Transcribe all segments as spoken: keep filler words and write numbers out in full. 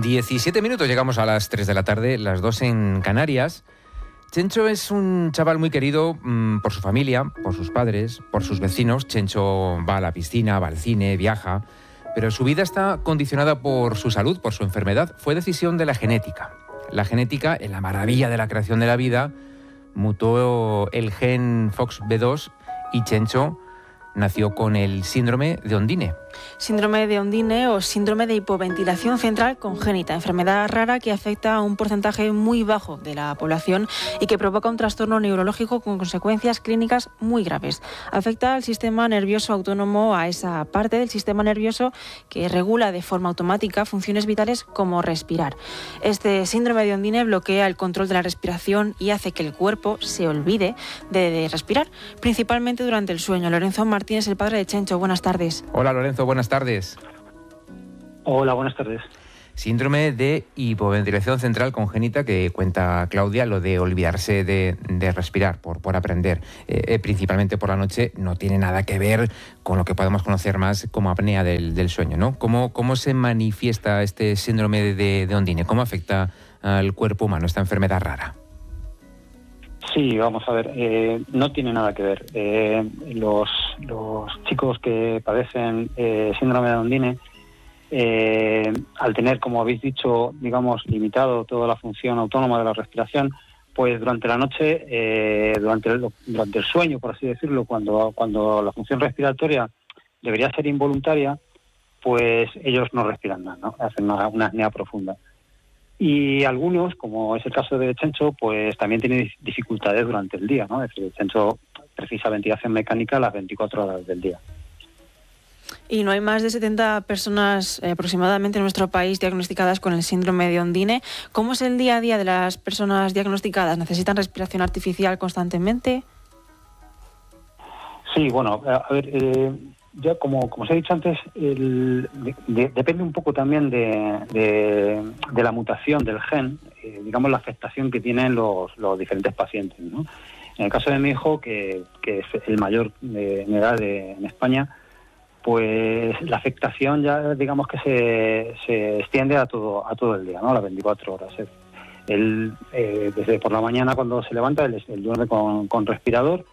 diecisiete minutos, llegamos a las tres de la tarde, las dos en Canarias. Chencho es un chaval muy querido mmm, por su familia, por sus padres, por sus vecinos. Chencho va a la piscina, va al cine, viaja, pero su vida está condicionada por su salud, por su enfermedad. Fue decisión de la genética. La genética, en la maravilla de la creación de la vida, mutó el gen F O X B dos y Chencho nació con el síndrome de Ondine. Síndrome de Ondine o síndrome de hipoventilación central congénita, enfermedad rara que afecta a un porcentaje muy bajo de la población y que provoca un trastorno neurológico con consecuencias clínicas muy graves. Afecta al sistema nervioso autónomo, a esa parte del sistema nervioso que regula de forma automática funciones vitales como respirar. Este síndrome de Ondine bloquea el control de la respiración y hace que el cuerpo se olvide de, de respirar, principalmente durante el sueño. Lorenzo Martínez, el padre de Chencho. Buenas tardes. Hola, Lorenzo, buenas tardes. Hola, buenas tardes. Síndrome de hipoventilación central congénita que cuenta Claudia, lo de olvidarse de, de respirar por, por aprender, eh, eh, principalmente por la noche, no tiene nada que ver con lo que podemos conocer más como apnea del, del sueño, ¿no? ¿Cómo, cómo se manifiesta este síndrome de, de Ondine? ¿Cómo afecta al cuerpo humano esta enfermedad rara? Sí, vamos a ver, eh, no tiene nada que ver. Eh, los, los chicos que padecen eh, síndrome de Ondine, eh, al tener, como habéis dicho, digamos, limitado toda la función autónoma de la respiración, pues durante la noche, eh, durante, el, durante el sueño, por así decirlo, cuando, cuando la función respiratoria debería ser involuntaria, pues ellos no respiran nada, ¿no? Hacen una, una apnea profunda. Y algunos, como es el caso de Chencho, pues también tienen dificultades durante el día, ¿no? Es decir, Chencho precisa ventilación mecánica las veinticuatro horas del día. Y no hay más de setenta personas eh, aproximadamente en nuestro país diagnosticadas con el síndrome de Ondine. ¿Cómo es el día a día de las personas diagnosticadas? ¿Necesitan respiración artificial constantemente? Sí, bueno, a ver... Eh, Ya como, como os he dicho antes, el, de, de, depende un poco también de, de, de la mutación del gen, eh, digamos la afectación que tienen los, los diferentes pacientes, ¿no? En el caso de mi hijo, que, que es el mayor de, en edad de, en España, pues la afectación ya digamos que se, se extiende a todo a todo el día, ¿no? A las veinticuatro horas. Él, eh, desde por la mañana cuando se levanta, él, él duerme con, con respirador.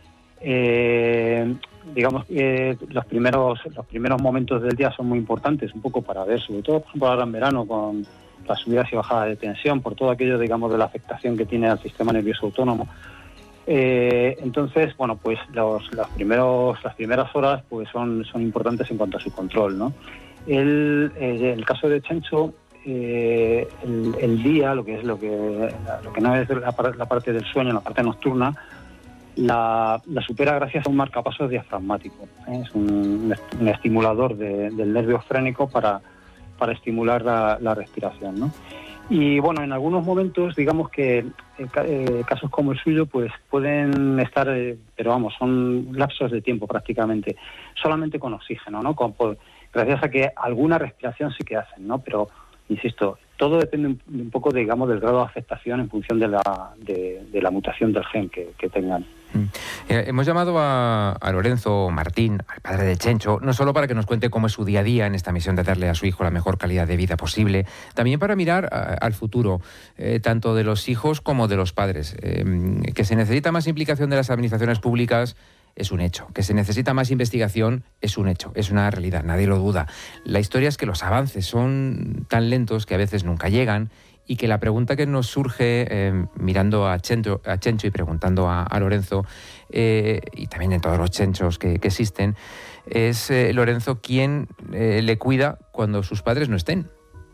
Eh, digamos que eh, los primeros los primeros momentos del día son muy importantes, un poco para ver, sobre todo por ejemplo ahora en verano con las subidas y bajadas de tensión, por todo aquello digamos de la afectación que tiene al sistema nervioso autónomo. Eh, entonces, bueno, pues los, los primeros las primeras horas pues son son importantes en cuanto a su control, ¿no? El, eh, el caso de Chencho, eh, el, el día, lo que es lo que lo que no es la, la parte del sueño, la parte nocturna, La, la supera gracias a un marcapasos diafragmático, ¿eh? Es un, un estimulador de, del nervio frénico para, para estimular la, la respiración, ¿no? Y bueno, en algunos momentos, digamos que eh, casos como el suyo, pues pueden estar, eh, pero vamos, son lapsos de tiempo prácticamente, solamente con oxígeno, ¿no? Con, por, gracias a que alguna respiración sí que hacen, ¿no? Pero, insisto, todo depende un, un poco, digamos, del grado de afectación en función de la, de, de la mutación del gen que, que tengan. Eh, hemos llamado a, a Lorenzo Martín, al padre de Chencho, no solo para que nos cuente cómo es su día a día en esta misión de darle a su hijo la mejor calidad de vida posible, también para mirar a, al futuro, eh, tanto de los hijos como de los padres. Eh, que se necesita más implicación de las administraciones públicas es un hecho, que se necesita más investigación es un hecho, es una realidad, nadie lo duda. La historia es que los avances son tan lentos que a veces nunca llegan, y que la pregunta que nos surge eh, mirando a Chencho, a Chencho y preguntando a, a Lorenzo, eh, y también en todos los Chenchos que, que existen, es, eh, Lorenzo, ¿quién eh, le cuida cuando sus padres no estén?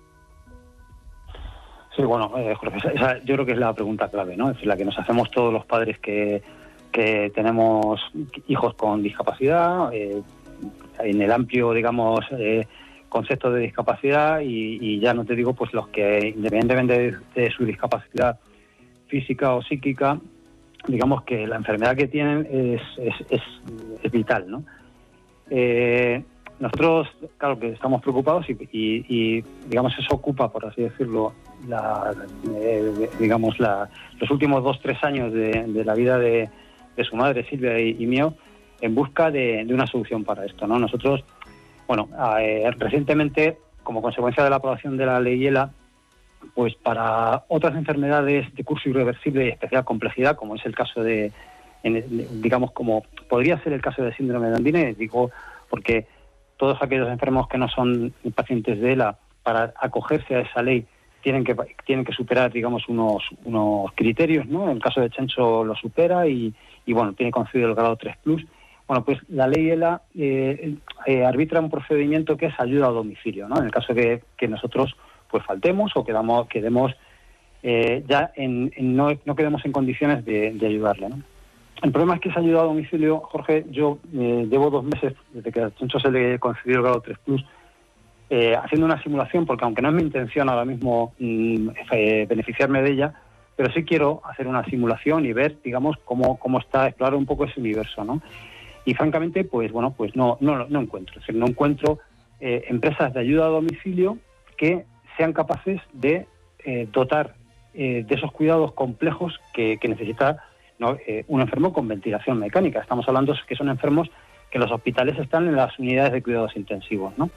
Sí, bueno, eh, Jorge, esa, esa yo creo que es la pregunta clave, ¿no? Es la que nos hacemos todos los padres que, que tenemos hijos con discapacidad, eh, en el amplio, digamos... Eh, conceptos de discapacidad y, y ya no te digo pues los que independientemente de, de su discapacidad física o psíquica, digamos que la enfermedad que tienen es, es, es, es vital, ¿no? Eh, nosotros, claro que estamos preocupados y, y, y digamos eso ocupa, por así decirlo, la, eh, digamos la, los últimos dos, tres años de, de la vida de, de su madre, Silvia, y, y mío, en busca de, de una solución para esto, ¿no? Nosotros, bueno, eh, recientemente como consecuencia de la aprobación de la ley ELA, pues para otras enfermedades de curso irreversible y especial complejidad, como es el caso de, en, digamos, como podría ser el caso del síndrome de Andine, digo, porque todos aquellos enfermos que no son pacientes de ELA, para acogerse a esa ley, tienen que tienen que superar, digamos, unos unos criterios, ¿no? En el caso de Chencho lo supera y, y bueno, tiene concedido el grado tres plus. Bueno, pues la ley ELA eh, eh, arbitra un procedimiento que es ayuda a domicilio, ¿no? En el caso de que, que nosotros pues faltemos o quedamos, quedemos eh, ya en, en no, no quedemos en condiciones de, de ayudarle, ¿no? El problema es que esa ayuda a domicilio, Jorge, yo eh, llevo dos meses desde que a Chencho se le concedió el grado tres plus, eh, haciendo una simulación, porque aunque no es mi intención ahora mismo mm, eh, beneficiarme de ella, pero sí quiero hacer una simulación y ver, digamos, cómo, cómo está, explorar un poco ese universo, ¿no? Y francamente, pues bueno, pues no, no, no encuentro, es decir, no encuentro eh, empresas de ayuda a domicilio que sean capaces de eh, dotar eh, de esos cuidados complejos que, que necesita, ¿no? eh, un enfermo con ventilación mecánica. Estamos hablando que son enfermos que en los hospitales están en las unidades de cuidados intensivos, ¿no?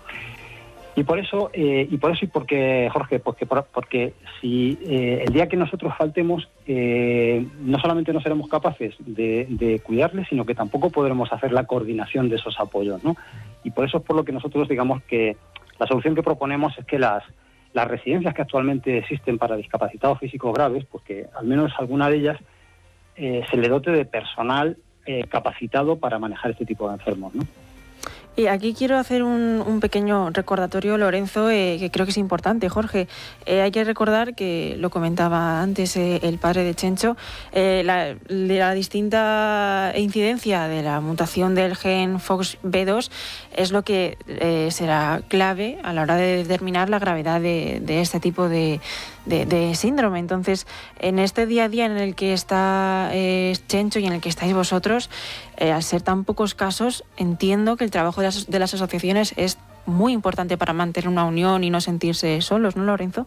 Y por eso, eh, y por eso y porque, Jorge, porque, porque si eh, el día que nosotros faltemos, eh, no solamente no seremos capaces de, de cuidarles, sino que tampoco podremos hacer la coordinación de esos apoyos, ¿no? Y por eso es por lo que nosotros digamos que la solución que proponemos es que las Las residencias que actualmente existen para discapacitados físicos graves, pues que al menos alguna de ellas eh, se le dote de personal eh, capacitado para manejar este tipo de enfermos, ¿no? Y aquí quiero hacer un, un pequeño recordatorio, Lorenzo, eh, que creo que es importante, Jorge. Eh, hay que recordar que, lo comentaba antes eh, el padre de Chencho, eh, la, la distinta incidencia de la mutación del gen F O X B dos es lo que eh, será clave a la hora de determinar la gravedad de, de este tipo de, de, de síndrome. Entonces, en este día a día en el que está eh, Chencho y en el que estáis vosotros, eh, al ser tan pocos casos, entiendo que el trabajo de las, de las asociaciones es muy importante para mantener una unión y no sentirse solos, ¿no, Lorenzo?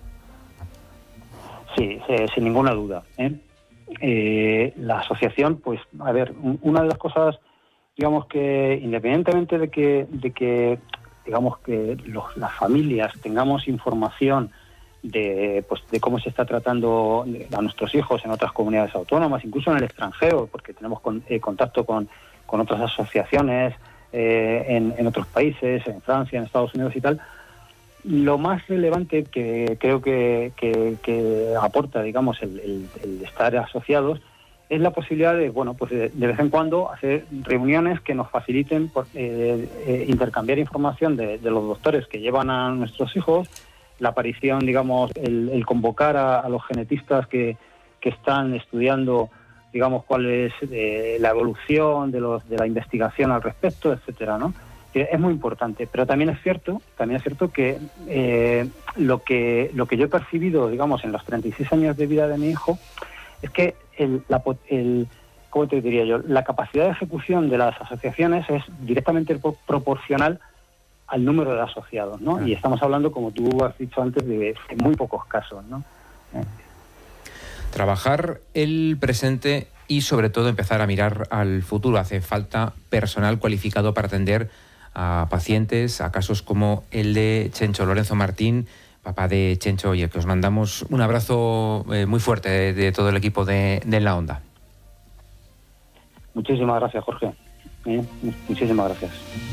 Sí, eh, sin ninguna duda, ¿eh? Eh, la asociación, pues, a ver, una de las cosas, digamos que independientemente de que, de que digamos que los, las familias tengamos información de, pues, de cómo se está tratando a nuestros hijos en otras comunidades autónomas, incluso en el extranjero, porque tenemos con, eh, contacto con, con otras asociaciones eh, en, en otros países, en Francia, en Estados Unidos y tal. Lo más relevante que creo que, que, que aporta, digamos, el, el, el estar asociados es la posibilidad de, bueno, pues de, de vez en cuando hacer reuniones que nos faciliten por, eh, eh, intercambiar información de, de los doctores que llevan a nuestros hijos, la aparición, digamos, el, el convocar a, a los genetistas que, que están estudiando, digamos, cuál es eh, la evolución de, los, de la investigación al respecto, etcétera, ¿no? Es muy importante, pero también es cierto, también es cierto que eh, lo que lo que yo he percibido, digamos, en los treinta y seis años de vida de mi hijo, es que el, la, el ¿cómo te diría yo? La capacidad de ejecución de las asociaciones es directamente proporcional al número de asociados, ¿no? Ah. Y estamos hablando, como tú has dicho antes, de, de muy pocos casos, ¿no? Eh. Trabajar el presente y, sobre todo, empezar a mirar al futuro. Hace falta personal cualificado para atender a pacientes, a casos como el de Chencho. Lorenzo Martín, papá de Chencho, oye, que os mandamos un abrazo eh, muy fuerte de, de todo el equipo de, de En la Onda. Muchísimas gracias, Jorge. ¿Eh? Muchísimas gracias.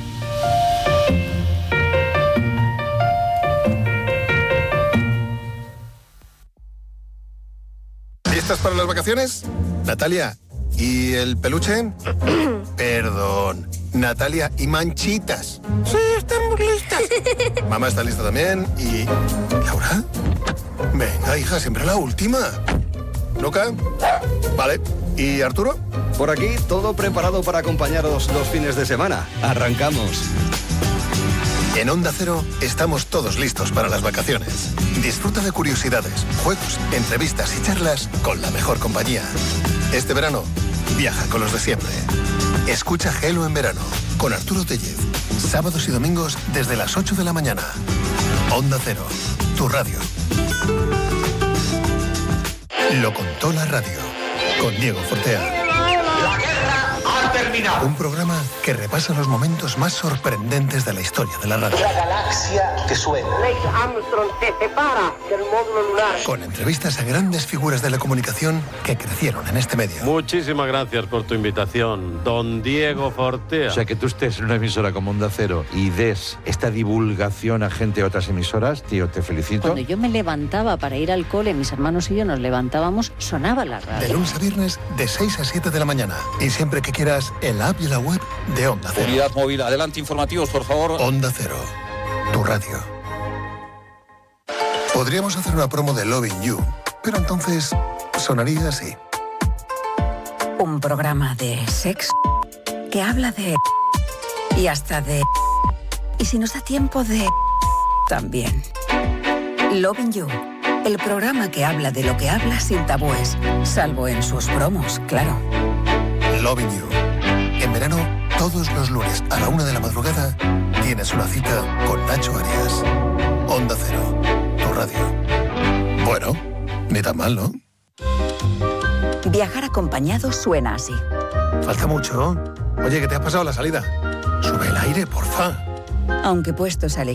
¿Listas para las vacaciones? Natalia, ¿y el peluche? Perdón. Natalia, ¿y manchitas? Sí, estamos listas. Mamá está lista también. ¿Y Laura? Venga, hija, siempre la última. ¿Luca? Vale. ¿Y Arturo? Por aquí, todo preparado para acompañaros los fines de semana. Arrancamos. En Onda Cero estamos todos listos para las vacaciones. Disfruta de curiosidades, juegos, entrevistas y charlas con la mejor compañía. Este verano, viaja con los de siempre. Escucha Gelo en verano con Arturo Tellez. Sábados y domingos desde las ocho de la mañana. Onda Cero, tu radio. Lo contó la radio con Diego Fortea. La guerra ante terminado. Un programa que repasa los momentos más sorprendentes de la historia de la radio. La galaxia que suena. Neil Armstrong se separa del módulo lunar. Con entrevistas a grandes figuras de la comunicación que crecieron en este medio. Muchísimas gracias por tu invitación, don Diego Fortea. O sea, que tú estés en una emisora como Onda Cero y des esta divulgación a gente de otras emisoras, tío, te felicito. Cuando yo me levantaba para ir al cole, mis hermanos y yo nos levantábamos, sonaba la radio. De lunes a viernes, de seis a siete de la mañana. Y siempre que quieras, en la app y la web de Onda Cero. Unidad móvil, adelante, informativos, por favor. Onda Cero, tu radio. Podríamos hacer una promo de Loving You, pero entonces sonaría así. Un programa de sexo que habla de... y hasta de... y si nos da tiempo de... también. Loving You, el programa que habla de lo que habla sin tabúes, salvo en sus promos, claro. Loving You. En verano, todos los lunes a la una de la madrugada, tienes una cita con Nacho Arias. Onda Cero, tu radio. Bueno, ni tan mal, ¿no? Viajar acompañado suena así. Falta mucho. Oye, que te has pasado la salida. Sube el aire, porfa. Aunque puestos a elegir